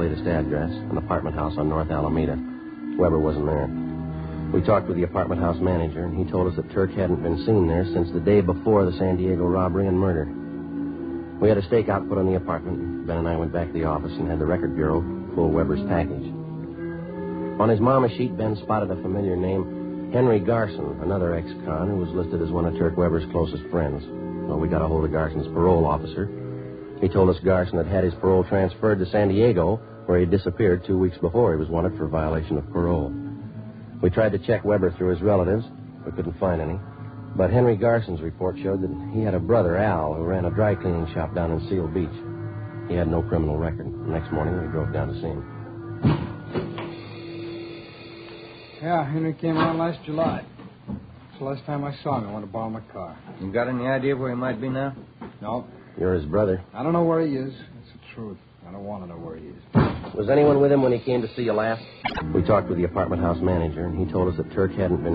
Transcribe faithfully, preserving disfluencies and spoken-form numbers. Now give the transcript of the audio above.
latest address, an apartment house on North Alameda. Weber wasn't there. We talked with the apartment house manager, and he told us that Turk hadn't been seen there since the day before the San Diego robbery and murder. We had a stakeout put on the apartment. Ben and I went back to the office and had the record bureau pull Weber's package. On his mama sheet, Ben spotted a familiar name, Henry Garson, another ex-con who was listed as one of Turk Weber's closest friends. Well, we got a hold of Garson's parole officer. He told us Garson had had his parole transferred to San Diego, where he disappeared two weeks before he was wanted for violation of parole. We tried to check Weber through his relatives. We couldn't find any. But Henry Garson's report showed that he had a brother, Al, who ran a dry cleaning shop down in Seal Beach. He had no criminal record. The next morning, we drove down to see him. Yeah, Henry came around last July. It's the last time I saw him. I wanted to borrow my car. You got any idea where he might be now? No. You're his brother. I don't know where he is. That's the truth. I don't want to know where he is. Was anyone with him when he came to see you last? We talked with the apartment house manager, and he told us that Turk hadn't been